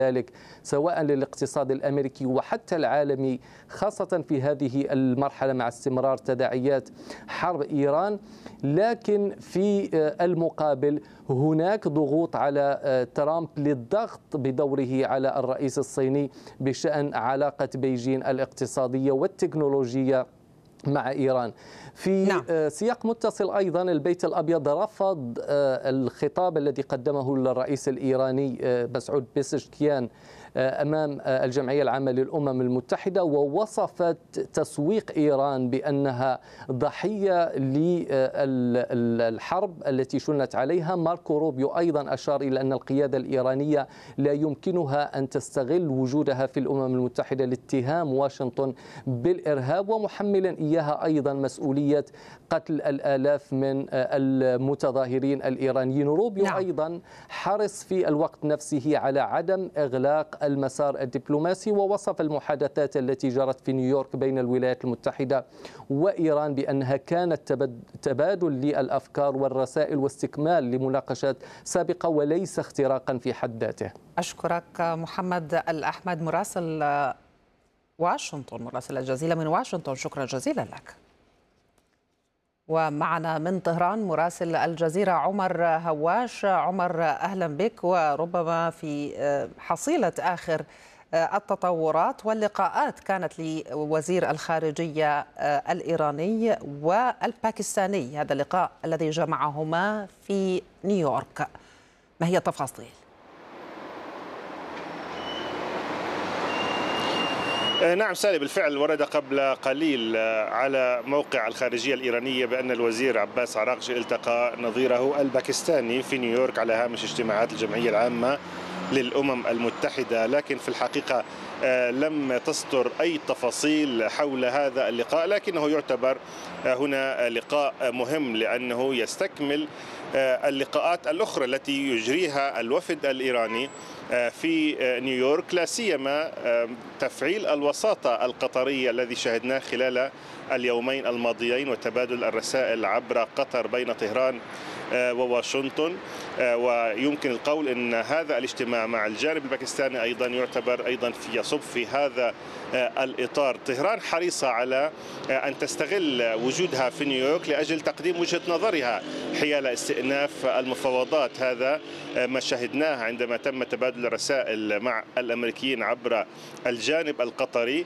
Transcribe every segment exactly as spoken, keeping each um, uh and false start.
ذلك سواء للاقتصاد الأمريكي وحتى العالمي، خاصة في هذه المرحلة مع استمرار تداعيات حرب إيران. لكن في المقابل هناك ضغوط على ترامب للضغط بدوره على الرئيس الصيني بشأن علاقة بيجين الاقتصادية والتكنولوجية مع إيران. في نعم. سياق متصل أيضا البيت الأبيض رفض الخطاب الذي قدمه للرئيس الإيراني مسعود بيزشكيان أمام الجمعية العامة للأمم المتحدة، ووصفت تسويق إيران بأنها ضحية للحرب التي شنت عليها. ماركو روبيو أيضا أشار إلى أن القيادة الإيرانية لا يمكنها أن تستغل وجودها في الأمم المتحدة لاتهام واشنطن بالإرهاب، ومحملا إياها أيضا مسؤولية قتل الآلاف من المتظاهرين الإيرانيين. روبيو نعم. أيضا حرص في الوقت نفسه على عدم إغلاق المسار الدبلوماسي، ووصف المحادثات التي جرت في نيويورك بين الولايات المتحدة وإيران بأنها كانت تبادل للأفكار والرسائل واستكمال لمناقشات سابقة وليس اختراقا في حد ذاته. أشكرك محمد الأحمد مراسل واشنطن، مراسل الجزيرة من واشنطن، شكرا جزيلا لك. ومعنا من طهران مراسل الجزيرة عمر هواش. عمر أهلا بك، وربما في حصيلة آخر التطورات واللقاءات كانت لوزير الخارجية الإيراني والباكستاني، هذا اللقاء الذي جمعهما في نيويورك، ما هي التفاصيل؟ نعم سالي، بالفعل ورد قبل قليل على موقع الخارجية الإيرانية بأن الوزير عباس عراقجي التقى نظيره الباكستاني في نيويورك على هامش اجتماعات الجمعية العامة للأمم المتحدة، لكن في الحقيقة لم تصدر أي تفاصيل حول هذا اللقاء، لكنه يعتبر هنا لقاء مهم لأنه يستكمل اللقاءات الأخرى التي يجريها الوفد الإيراني في نيويورك، لا سيما تفعيل الوساطة القطرية الذي شهدناه خلال اليومين الماضيين وتبادل الرسائل عبر قطر بين طهران وواشنطن. ويمكن القول أن هذا الاجتماع مع الجانب الباكستاني أيضا يعتبر أيضا في يصب في هذا الإطار. طهران حريصة على أن تستغل وجودها في نيويورك لأجل تقديم وجهة نظرها حيال استئناف المفاوضات. هذا ما شهدناه عندما تم تبادل الرسائل مع الأمريكيين عبر الجانب القطري.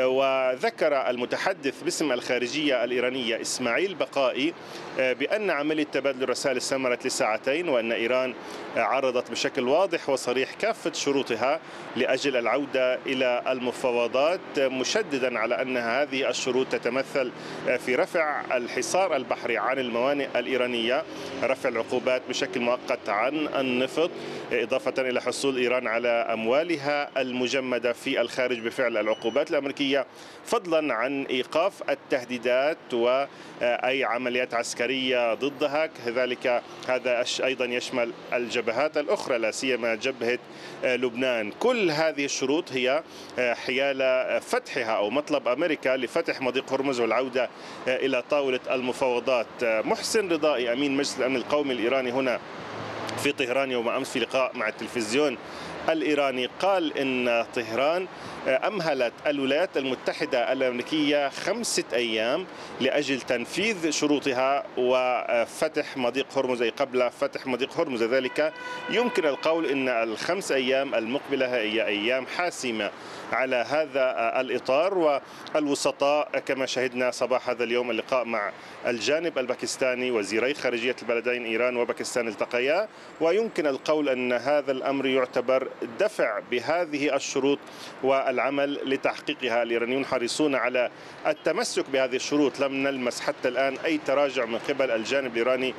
وذكر المتحدث باسم الخارجية الإيرانية إسماعيل بقائي بأن عملية تبادل الرسائل استمرت لساعتين، وأن إيران عرضت بشكل واضح وصريح كافة شروطها لأجل العودة إلى المفاوضات، مشددا على أن هذه الشروط تتمثل في رفع الحصار البحري عن الموانئ الإيرانية، رفع العقوبات بشكل مؤقت عن النفط، إضافة إلى حصول إيران على أموالها المجمدة في الخارج بفعل العقوبات الأمريكية، فضلا عن إيقاف التهديدات وأي عمليات عسكرية ضدها. كذلك هذا أيضا يشمل الجبهات الأخرى لا سيما جبهة لبنان. كل هذه الشروط هي حيال فتحها أو مطلب أمريكا لفتح مضيق هرمز والعودة إلى طاولة المفاوضات. محسن رضائي أمين مجلس الأمن القومي الإيراني هنا في طهران يوم أمس في لقاء مع التلفزيون الإيراني قال إن طهران أمهلت الولايات المتحدة الأمريكية خمسة أيام لأجل تنفيذ شروطها وفتح مضيق هرمز، أي قبل فتح مضيق هرمز. ذلك يمكن القول إن الخمس أيام المقبلة هي أيام حاسمة على هذا الإطار. والوسطاء كما شهدنا صباح هذا اليوم اللقاء مع الجانب الباكستاني، وزيري خارجية البلدين إيران وباكستان التقيا، ويمكن القول أن هذا الأمر يعتبر دفع بهذه الشروط والعمل لتحقيقها. الإيرانيون حريصون على التمسك بهذه الشروط، لم نلمس حتى الآن أي تراجع من قبل الجانب الإيراني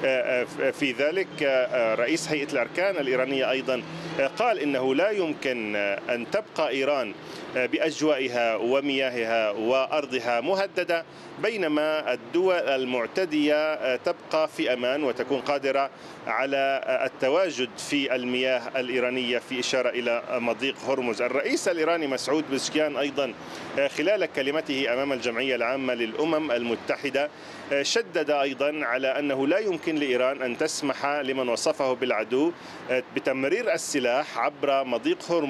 في ذلك. رئيس هيئة الأركان الإيرانية أيضا قال إنه لا يمكن أن تبقى إيران بأجوائها ومياهها وأرضها مهددة بينما الدول المعتدية تبقى في أمان وتكون قادرة على التواجد في المياه الإيرانية، في إشارة إلى مضيق هرمز. الرئيس الإيراني مسعود بزشكيان أيضا خلال كلمته أمام الجمعية العامة للأمم المتحدة شدد أيضا على أنه لا يمكن لإيران أن تسمح لمن وصفه بالعدو بتمرير السلاح عبر مضيق هرمز